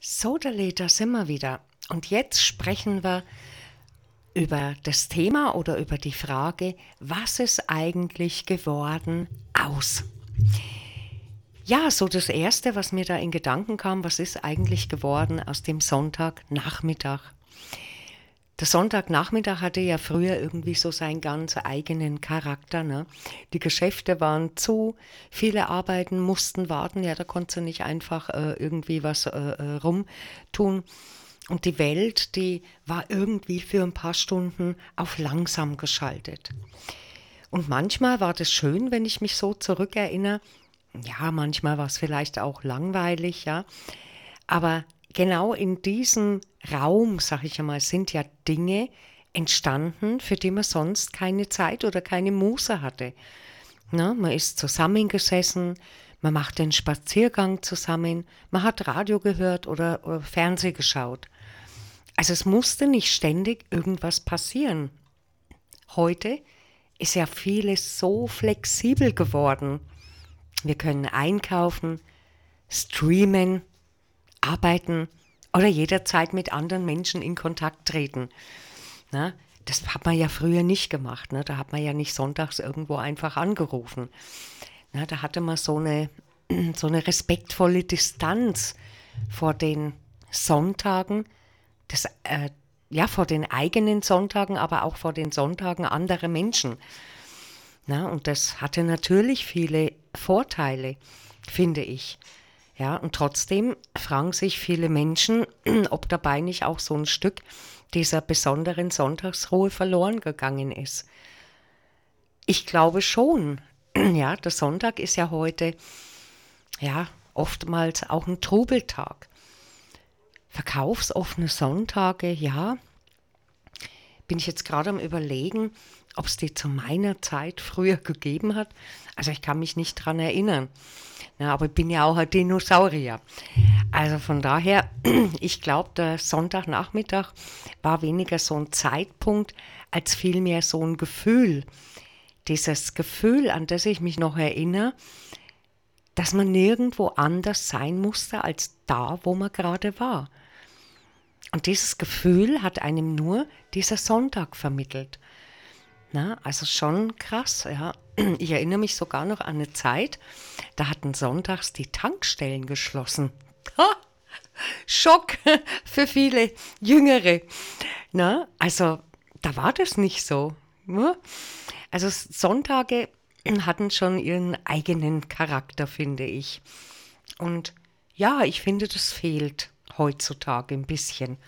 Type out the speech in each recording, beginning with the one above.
So, Dali, da sind wir wieder. Und jetzt sprechen wir über das Thema oder über die Frage, was ist eigentlich geworden aus? Ja, so das Erste, was mir da in Gedanken kam, was ist eigentlich geworden aus dem Sonntagnachmittag? Der Sonntagnachmittag hatte ja früher irgendwie so seinen ganz eigenen Charakter, ne? Die Geschäfte waren zu, viele Arbeiten mussten warten, ja, da konntest du nicht einfach irgendwie was rumtun. Und die Welt, die war irgendwie für ein paar Stunden auf langsam geschaltet. Und manchmal war das schön, wenn ich mich so zurückerinnere. Ja, manchmal war es vielleicht auch langweilig, ja. Aber genau in diesem Raum, sag ich einmal, sind ja Dinge entstanden, für die man sonst keine Zeit oder keine Muße hatte. Na, man ist zusammengesessen, man macht den Spaziergang zusammen, man hat Radio gehört oder Fernsehen geschaut. Also es musste nicht ständig irgendwas passieren. Heute ist ja vieles so flexibel geworden. Wir können einkaufen, streamen, arbeiten oder jederzeit mit anderen Menschen in Kontakt treten. Na, das hat man ja früher nicht gemacht. Ne? Da hat man ja nicht sonntags irgendwo einfach angerufen. Na, da hatte man so eine respektvolle Distanz vor den Sonntagen, vor den eigenen Sonntagen, aber auch vor den Sonntagen anderer Menschen. Na, und das hatte natürlich viele Vorteile, finde ich. Ja, und trotzdem fragen sich viele Menschen, ob dabei nicht auch so ein Stück dieser besonderen Sonntagsruhe verloren gegangen ist. Ich glaube schon. Ja, der Sonntag ist ja heute, ja, oftmals auch ein Trubeltag. Verkaufsoffene Sonntage, ja, bin ich jetzt gerade am Überlegen, ob es die zu meiner Zeit früher gegeben hat. Also ich kann mich nicht dran erinnern. Ja, aber ich bin ja auch ein Dinosaurier. Also von daher, ich glaube, der Sonntagnachmittag war weniger so ein Zeitpunkt, als vielmehr so ein Gefühl. Dieses Gefühl, an das ich mich noch erinnere, dass man nirgendwo anders sein musste, als da, wo man gerade war. Und dieses Gefühl hat einem nur dieser Sonntag vermittelt. Na, also schon krass, ja. Ich erinnere mich sogar noch an eine Zeit, da hatten sonntags die Tankstellen geschlossen. Ha! Schock für viele Jüngere. Na, also da war das nicht so. Ne? Also Sonntage hatten schon ihren eigenen Charakter, finde ich. Und ja, ich finde, das fehlt heutzutage ein bisschen.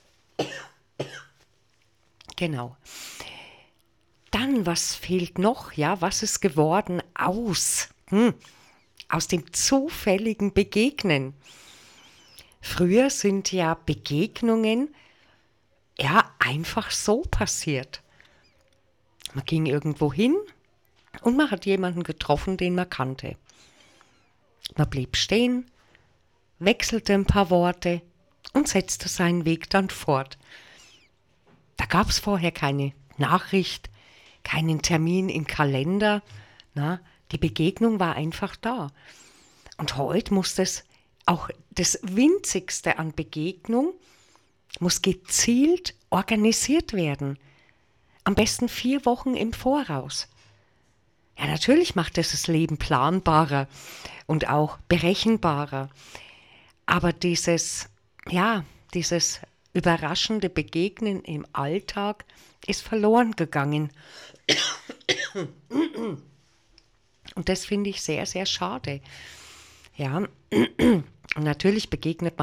Genau. Dann, was fehlt noch? Ja, was ist geworden aus dem zufälligen Begegnen? Früher sind ja Begegnungen ja einfach so passiert. Man ging irgendwo hin und man hat jemanden getroffen, den man kannte. Man blieb stehen, wechselte ein paar Worte und setzte seinen Weg dann fort. Da gab es vorher keine Nachricht, keinen Termin im Kalender. Na, die Begegnung war einfach da. Und heute muss auch das Winzigste an Begegnung muss gezielt organisiert werden. Am besten 4 Wochen im Voraus. Ja, natürlich macht das Leben planbarer und auch berechenbarer. Aber dieses überraschende Begegnen im Alltag ist verloren gegangen. Und das finde ich sehr, sehr schade. Ja, und natürlich begegnet man